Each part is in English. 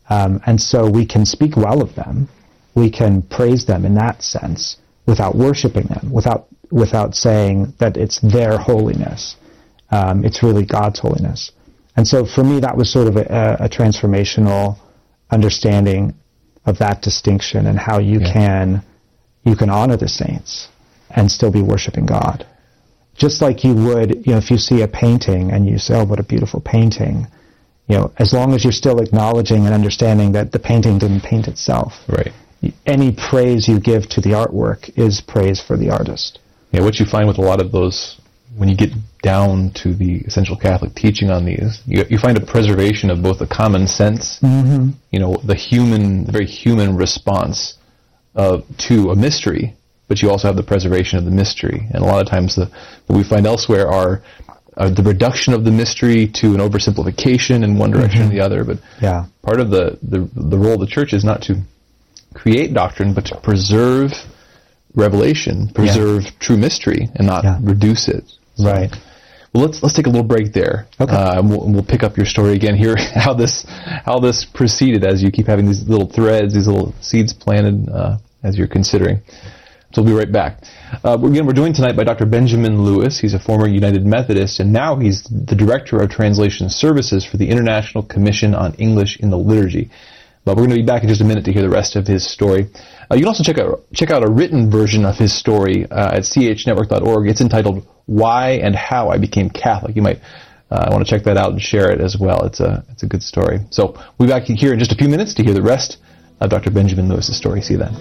And so we can speak well of them. We can praise them in that sense without worshiping them, without saying that it's their holiness. It's really God's holiness. And so for me, that was sort of a transformational understanding of that distinction and how you can honor the saints and still be worshiping God. Just like you would, if you see a painting and you say, oh, what a beautiful painting, as long as you're still acknowledging and understanding that the painting didn't paint itself. Right. Any praise you give to the artwork is praise for the artist. Yeah, what you find with a lot of those, when you get down to the essential Catholic teaching on these, you find a preservation of both the common sense, the very human response to a mystery, but you also have the preservation of the mystery. And a lot of times what we find elsewhere are the reduction of the mystery to an oversimplification in one direction or the other. But part of the role of the Church is not to create doctrine, but to preserve revelation, preserve true mystery, and not reduce it. So, right. Well, let's take a little break there. Okay. We'll pick up your story again here, how this proceeded as you keep having these little threads, these little seeds planted as you're considering. So we'll be right back. We're joined tonight by Dr. Benjamin Lewis. He's a former United Methodist, and now he's the Director of Translation Services for the International Commission on English in the Liturgy. But we're going to be back in just a minute to hear the rest of his story. You can also check out a written version of his story at chnetwork.org. It's entitled "Why and How I Became Catholic." You might want to check that out and share it as well. It's a good story. So we'll be back here in just a few minutes to hear the rest of Dr. Benjamin Lewis's story. See you then.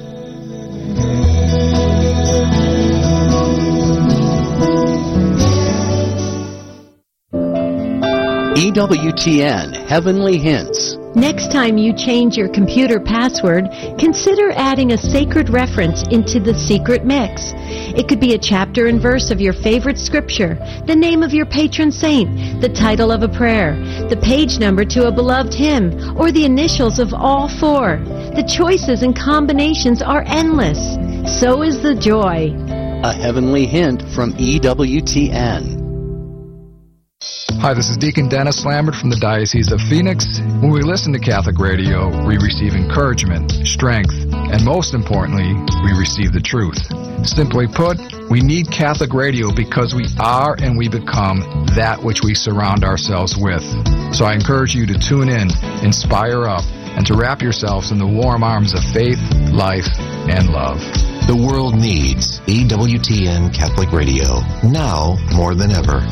EWTN Heavenly Hints. Next time you change your computer password, consider adding a sacred reference into the secret mix. It could be a chapter and verse of your favorite scripture, the name of your patron saint, the title of a prayer, the page number to a beloved hymn, or the initials of all four. The choices and combinations are endless. So is the joy. A heavenly hint from EWTN. Hi, this is Deacon Dennis Lambert from the Diocese of Phoenix. When we listen to Catholic radio, we receive encouragement, strength, and most importantly, we receive the truth. Simply put, we need Catholic radio because we are and we become that which we surround ourselves with. So I encourage you to tune in, inspire up, and to wrap yourselves in the warm arms of faith, life, and love. The world needs EWTN Catholic Radio, now more than ever.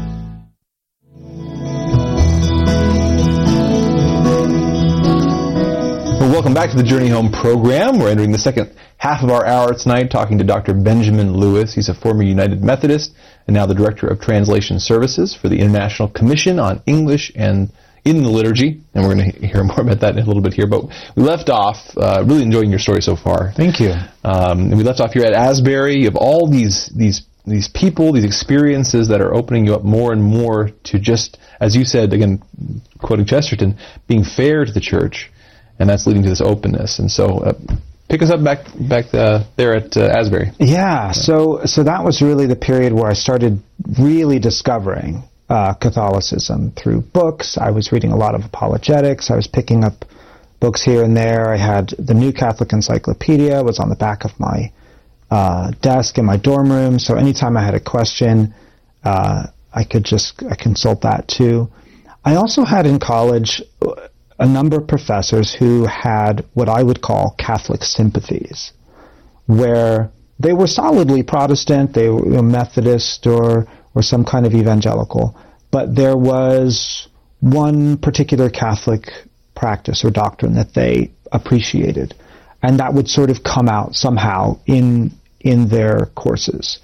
Well, welcome back to the Journey Home program. We're entering the second half of our hour tonight talking to Dr. Benjamin Lewis. He's a former United Methodist and now the Director of Translation Services for the International Commission on English and in the Liturgy. And we're going to hear more about that in a little bit here. But we left off, really enjoying your story so far. Thank you. And we left off here at Asbury. You have all these people, these experiences that are opening you up more and more to just, as you said, again, quoting Chesterton, being fair to the Church. And that's leading to this openness. And so pick us up back there at Asbury. Yeah, so that was really the period where I started really discovering Catholicism through books. I was reading a lot of apologetics. I was picking up books here and there. I had the New Catholic Encyclopedia was on the back of my desk in my dorm room. So anytime I had a question, I consult that too. I also had in college a number of professors who had what I would call Catholic sympathies, where they were solidly Protestant, they were Methodist or some kind of evangelical, but there was one particular Catholic practice or doctrine that they appreciated, and that would sort of come out somehow in their courses.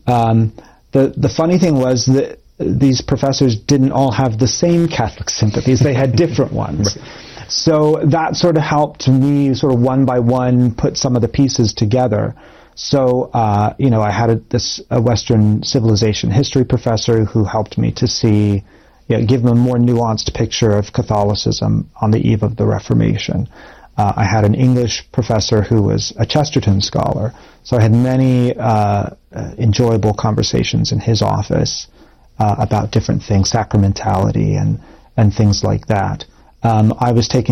The funny thing was that these professors didn't all have the same Catholic sympathies. They had different ones. Right. So that sort of helped me sort of one by one put some of the pieces together. So, I had a Western civilization history professor who helped me to see, give them a more nuanced picture of Catholicism on the eve of the Reformation. I had an English professor who was a Chesterton scholar. So I had many enjoyable conversations in his office about different things, sacramentality and things like that. I was taking